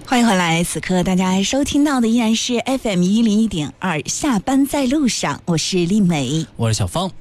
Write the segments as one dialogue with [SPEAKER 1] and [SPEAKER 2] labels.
[SPEAKER 1] 欢迎回来，此刻大家收听到的依然是 FM101.2 下班在路上，我是丽美，
[SPEAKER 2] 我是小芳。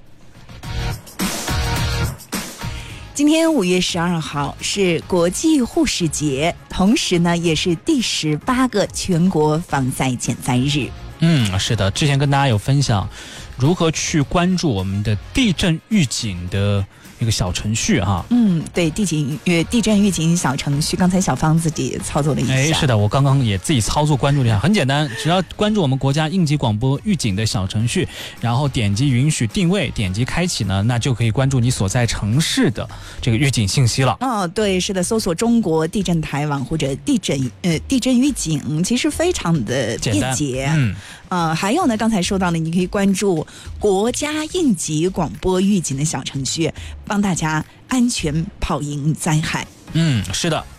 [SPEAKER 1] 今天5月12号是国际护士节，同时呢也是第18个全国防灾减灾日。
[SPEAKER 2] 是的，之前跟大家有分享如何去关注我们的地震预警的一个小程序哈。
[SPEAKER 1] 对，地震预警小程序，刚才小芳自己操作了一下。
[SPEAKER 2] 是的，我刚刚也自己操作关注了一下，很简单，只要关注我们国家应急广播预警的小程序，然后点击允许定位，点击开启呢，那就可以关注你所在城市的这个预警信息了。
[SPEAKER 1] 对，是的，搜索中国地震台网或者地震预警，其实非常的便捷。还有呢，刚才说到了，你可以关注国家应急广播预警的小程序，帮大家安全跑赢灾害。
[SPEAKER 2] 是的。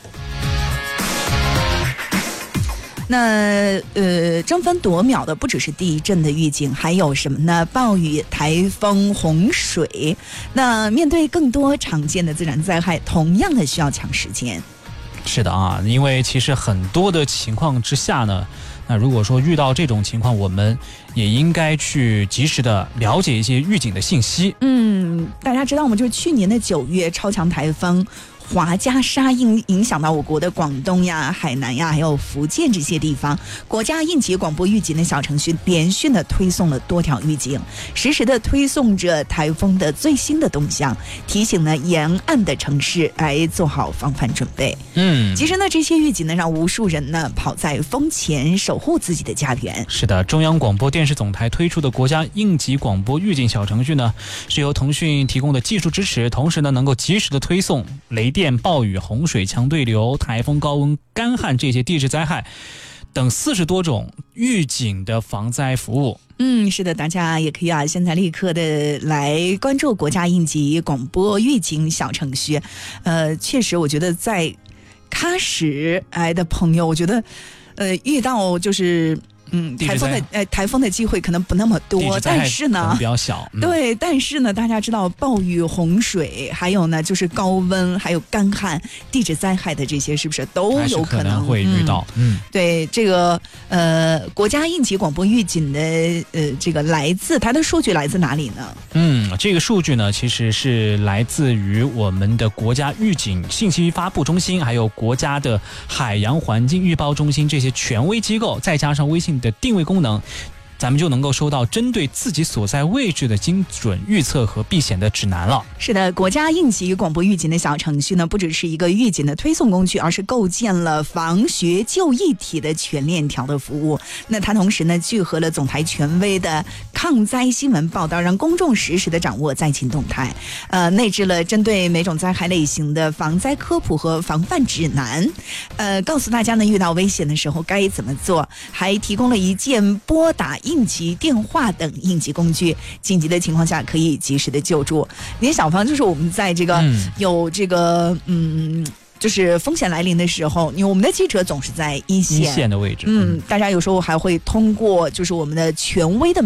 [SPEAKER 1] 那争分夺秒的不只是地震的预警，还有什么呢？暴雨、台风、洪水。那面对更多常见的自然灾害，同样的需要抢时间。
[SPEAKER 2] 是的啊，因为其实很多的情况之下呢，那如果说遇到这种情况，我们也应该去及时的了解一些预警的信息。
[SPEAKER 1] 大家知道吗？就是去年的9月超强台风华加沙影响到我国的广东呀、海南呀，还有福建这些地方，国家应急广播预警的小程序连续的推送了多条预警，实时的推送着台风的最新的动向，提醒呢沿岸的城市来做好防范准备。其实呢，这些预警呢让无数人呢跑在风前，守护自己的家园。
[SPEAKER 2] 是的，中央广播电视总台推出的国家应急广播预警小程序呢，是由腾讯提供的技术支持，同时呢能够及时的推送雷电、暴雨、洪水、强对流、台风、高温、干旱这些地质灾害等40多种预警的防灾服务。
[SPEAKER 1] 是的，大家也可以现在立刻的来关注国家应急广播预警小程序。确实我觉得在喀什来的朋友，我觉得遇到就是台风的机会可能不那么多，但是呢
[SPEAKER 2] 比较小。
[SPEAKER 1] 对，但是呢大家知道暴雨、洪水，还有呢就是高温，还有干旱、地质灾害的这些是不是都有可能
[SPEAKER 2] 会遇到？
[SPEAKER 1] 对，这个国家应急广播预警的这个它的数据来自哪里呢？
[SPEAKER 2] 这个数据呢其实是来自于我们的国家预警信息发布中心，还有国家的海洋环境预报中心这些权威机构，再加上微信的定位功能，咱们就能够收到针对自己所在位置的精准预测和避险的指南了。
[SPEAKER 1] 是的，国家应急广播预警的小程序呢，不只是一个预警的推送工具，而是构建了防学救一体的全链条的服务。那它同时呢，聚合了总台权威的抗灾新闻报道，让公众实时的掌握灾情动态。内置了针对每种灾害类型的防灾科普和防范指南。告诉大家呢，遇到危险的时候该怎么做，还提供了一键拨打应急电话等应急工具，紧急的情况下可以及时的救助。连小芳就是我们在这个有这个就是风险来临的时候，因为我们的记者总是在一线
[SPEAKER 2] 的位置，
[SPEAKER 1] 大家有时候还会通过就是我们的权威的